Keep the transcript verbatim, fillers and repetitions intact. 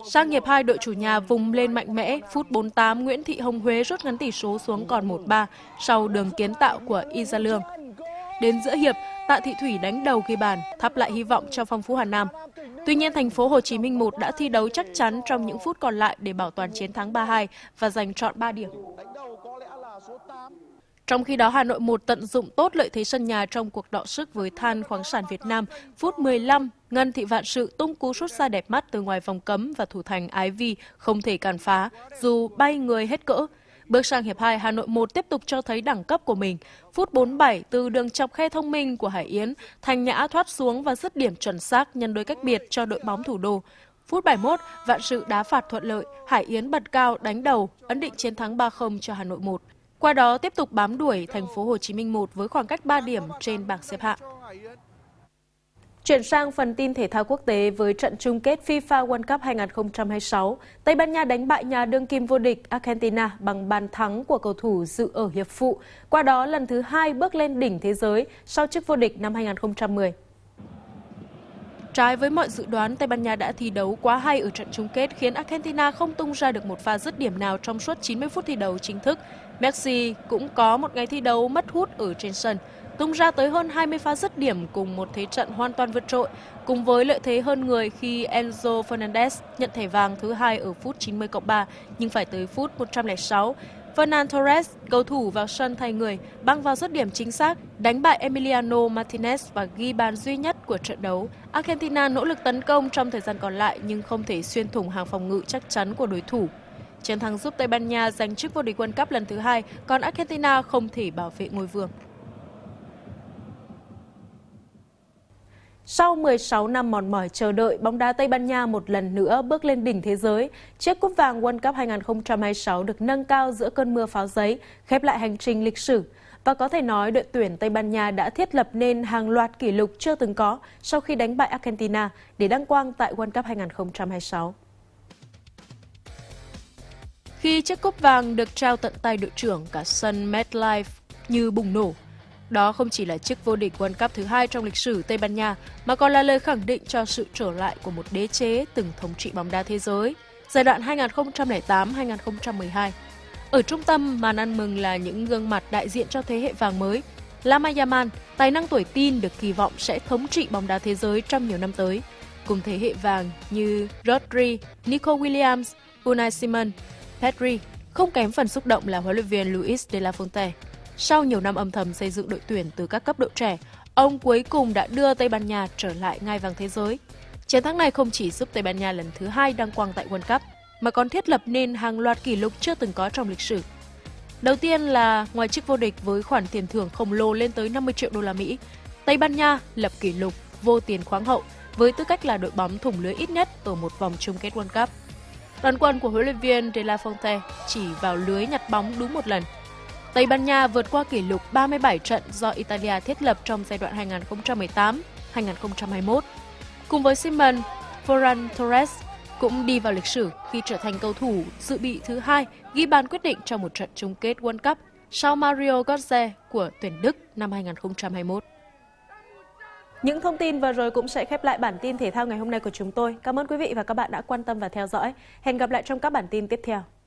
Sang hiệp hai, đội chủ nhà vùng lên mạnh mẽ, phút bốn mươi tám Nguyễn Thị Hồng Huế rút ngắn tỷ số xuống còn một ba sau đường kiến tạo của Y Gia Lương. Đến giữa hiệp, Tạ Thị Thủy đánh đầu ghi bàn, thắp lại hy vọng cho Phong Phú Hà Nam. Tuy nhiên, thành phố Hồ Chí Minh một đã thi đấu chắc chắn trong những phút còn lại để bảo toàn chiến thắng ba hai và giành trọn ba điểm. Trong khi đó, Hà Nội một tận dụng tốt lợi thế sân nhà trong cuộc đọ sức với Than khoáng sản Việt Nam. Phút mười lăm, Ngân Thị Vạn Sự tung cú sút xa đẹp mắt từ ngoài vòng cấm và thủ thành Ái Vi không thể cản phá dù bay người hết cỡ. Bước sang hiệp hai, Hà Nội một tiếp tục cho thấy đẳng cấp của mình. Phút bốn mươi bảy, từ đường chọc khe thông minh của Hải Yến, Thành Nhã thoát xuống và dứt điểm chuẩn xác nhân đôi cách biệt cho đội bóng thủ đô. Phút bảy mươi mốt, Vạn Sự đá phạt thuận lợi, Hải Yến bật cao đánh đầu, ấn định chiến thắng ba không cho Hà Nội một. Qua đó tiếp tục bám đuổi thành phố Hồ Chí Minh một với khoảng cách ba điểm trên bảng xếp hạng. Chuyển sang phần tin thể thao quốc tế với trận chung kết FIFA World Cup hai không hai sáu, Tây Ban Nha đánh bại nhà đương kim vô địch Argentina bằng bàn thắng của cầu thủ dự ở hiệp phụ, qua đó lần thứ hai bước lên đỉnh thế giới sau chức vô địch năm hai không một không. Trái với mọi dự đoán, Tây Ban Nha đã thi đấu quá hay ở trận chung kết khiến Argentina không tung ra được một pha dứt điểm nào trong suốt chín mươi phút thi đấu chính thức. Messi cũng có một ngày thi đấu mất hút ở trên sân, tung ra tới hơn hai mươi pha dứt điểm cùng một thế trận hoàn toàn vượt trội, cùng với lợi thế hơn người khi Enzo Fernandez nhận thẻ vàng thứ hai ở phút chín mươi cộng ba, nhưng phải tới phút một trăm lẻ sáu. Fernan Torres, cầu thủ vào sân thay người, băng vào dứt điểm chính xác, đánh bại Emiliano Martinez và ghi bàn duy nhất của trận đấu. Argentina nỗ lực tấn công trong thời gian còn lại nhưng không thể xuyên thủng hàng phòng ngự chắc chắn của đối thủ. Chiến thắng giúp Tây Ban Nha giành chức vô địch World Cup lần thứ hai, còn Argentina không thể bảo vệ ngôi vương. Sau mười sáu năm mòn mỏi chờ đợi, bóng đá Tây Ban Nha một lần nữa bước lên đỉnh thế giới. Chiếc cúp vàng World Cup hai không hai sáu được nâng cao giữa cơn mưa pháo giấy, khép lại hành trình lịch sử. Và có thể nói đội tuyển Tây Ban Nha đã thiết lập nên hàng loạt kỷ lục chưa từng có sau khi đánh bại Argentina để đăng quang tại World Cup hai không hai sáu. Khi chiếc cúp vàng được trao tận tay đội trưởng, cả sân MetLife như bùng nổ. Đó không chỉ là chiếc vô địch World Cup thứ hai trong lịch sử Tây Ban Nha, mà còn là lời khẳng định cho sự trở lại của một đế chế từng thống trị bóng đá thế giới, giai đoạn hai nghìn không trăm lẻ tám đến hai nghìn không trăm mười hai. Ở trung tâm màn ăn mừng là những gương mặt đại diện cho thế hệ vàng mới. Lamine Yamal, tài năng tuổi teen được kỳ vọng sẽ thống trị bóng đá thế giới trong nhiều năm tới, cùng thế hệ vàng như Rodri, Nico Williams, Unai Simon, Pedri, không kém phần xúc động là huấn luyện viên Luis de la Fuente. Sau nhiều năm âm thầm xây dựng đội tuyển từ các cấp độ trẻ, ông cuối cùng đã đưa Tây Ban Nha trở lại ngai vàng thế giới. Chiến thắng này không chỉ giúp Tây Ban Nha lần thứ hai đăng quang tại World Cup, mà còn thiết lập nên hàng loạt kỷ lục chưa từng có trong lịch sử. Đầu tiên là ngoài chức vô địch với khoản tiền thưởng khổng lồ lên tới năm mươi triệu đô la Mỹ, Tây Ban Nha lập kỷ lục vô tiền khoáng hậu với tư cách là đội bóng thủng lưới ít nhất ở một vòng chung kết World Cup. Đoàn quân của huấn luyện viên de la Fuente chỉ vào lưới nhặt bóng đúng một lần. Tây Ban Nha vượt qua kỷ lục ba mươi bảy trận do Italia thiết lập trong giai đoạn hai nghìn không trăm mười tám đến hai nghìn không trăm hai mươi mốt. Cùng với Simon, Ferran Torres cũng đi vào lịch sử khi trở thành cầu thủ dự bị thứ hai ghi bàn quyết định trong một trận chung kết World Cup sau Mario Götze của tuyển Đức năm hai nghìn không trăm hai mươi mốt. Những thông tin vừa rồi cũng sẽ khép lại bản tin thể thao ngày hôm nay của chúng tôi. Cảm ơn quý vị và các bạn đã quan tâm và theo dõi. Hẹn gặp lại trong các bản tin tiếp theo.